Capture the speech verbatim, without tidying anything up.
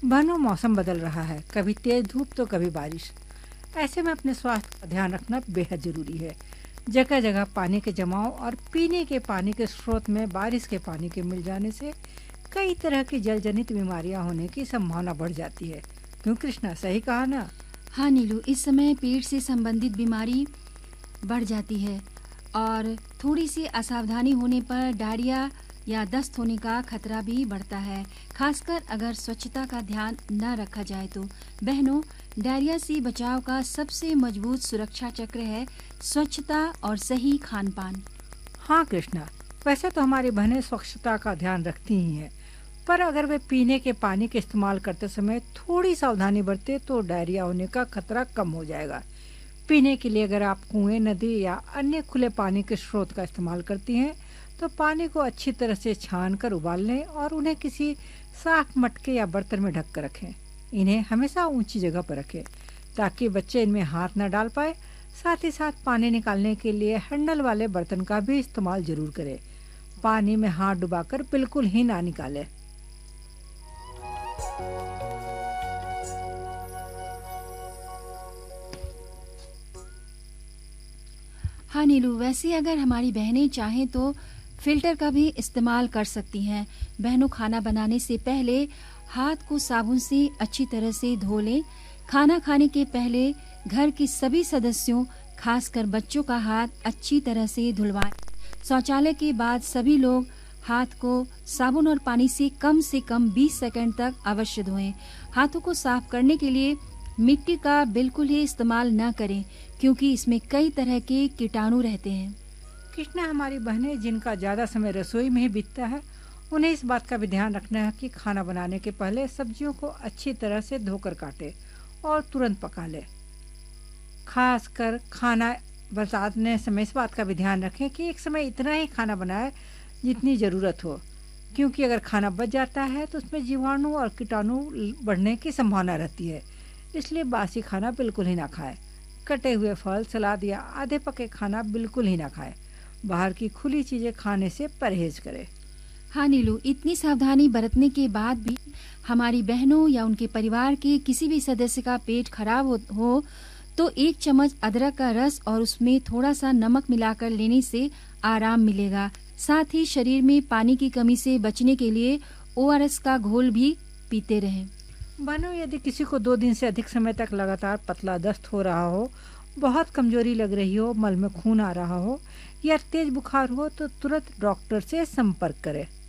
बहनों, मौसम बदल रहा है, कभी तेज धूप तो कभी बारिश। ऐसे में अपने स्वास्थ्य का ध्यान रखना बेहद जरूरी है। जगह जगह पानी के जमाव और पीने के पानी के स्रोत में बारिश के पानी के मिल जाने से कई तरह की जल जनित बीमारियां होने की संभावना बढ़ जाती है। क्यों कृष्णा, सही कहा ना? हाँ नीलू, इस समय पेट से संबंधित बीमारी बढ़ जाती है और थोड़ी सी असावधानी होने पर डायरिया या दस्त होने का खतरा भी बढ़ता है, खासकर अगर स्वच्छता का ध्यान न रखा जाए तो। बहनों, डायरिया से बचाव का सबसे मजबूत सुरक्षा चक्र है स्वच्छता और सही खान पान। हाँ कृष्णा, वैसे तो हमारी बहनें स्वच्छता का ध्यान रखती ही हैं, पर अगर वे पीने के पानी के इस्तेमाल करते समय थोड़ी सावधानी बरते तो डायरिया होने का खतरा कम हो जाएगा। पीने के लिए अगर आप कुएं, नदी या अन्य खुले पानी के स्रोत का इस्तेमाल करती हैं तो पानी को अच्छी तरह से छान कर उबाल लें और उन्हें किसी साफ मटके या बर्तन में ढक कर रखें। इन्हें हमेशा ऊंची जगह पर रखें ताकि बच्चे इनमें हाथ न डाल पाए। साथ ही साथ पानी निकालने के लिए हैंडल वाले बर्तन का भी इस्तेमाल जरूर करें। पानी में हाथ डुबाकर बिल्कुल ही ना निकालें। हाँ नीलू, वैसे अगर हमारी बहनें चाहें तो फिल्टर का भी इस्तेमाल कर सकती हैं। बहनों, खाना बनाने से पहले हाथ को साबुन से अच्छी तरह से धो लें। खाना खाने के पहले घर के सभी सदस्यों, खासकर बच्चों का हाथ अच्छी तरह से धुलवाएं। शौचालय के बाद सभी लोग हाथ को साबुन और पानी से कम से कम बीस सेकंड तक अवश्य धोएं। हाथों को साफ करने के लिए मिट्टी का बिल्कुल ही इस्तेमाल न करें क्योंकि इसमें कई तरह के कीटाणु रहते हैं। कृष्णा, हमारी बहनें जिनका ज़्यादा समय रसोई में ही बीतता है, उन्हें इस बात का भी ध्यान रखना है कि खाना बनाने के पहले सब्जियों को अच्छी तरह से धोकर काटें और तुरंत पका लें। खासकर खाना बनाने समय इस बात का भी ध्यान रखें कि एक समय इतना ही खाना बनाएं जितनी ज़रूरत हो, क्योंकि अगर खाना बच जाता है तो उसमें जीवाणु और कीटाणु बढ़ने की संभावना रहती है। इसलिए बासी खाना बिल्कुल ही ना खाएं। कटे हुए फल, सलाद या आधे पके खाना बिल्कुल ही ना खाएं। बाहर की खुली चीजें खाने से परहेज करें। हाँ नीलू, इतनी सावधानी बरतने के बाद भी हमारी बहनों या उनके परिवार के किसी भी सदस्य का पेट खराब हो, हो तो एक चम्मच अदरक का रस और उसमें थोड़ा सा नमक मिलाकर लेने से आराम मिलेगा। साथ ही शरीर में पानी की कमी से बचने के लिए ओ आर एस का घोल भी पीते रहें। बहनों, यदि किसी को दो दिन से अधिक समय तक लगातार पतला दस्त हो रहा हो, बहुत कमजोरी लग रही हो, मल में खून आ रहा हो या तेज बुखार हो तो तुरंत डॉक्टर से संपर्क करें।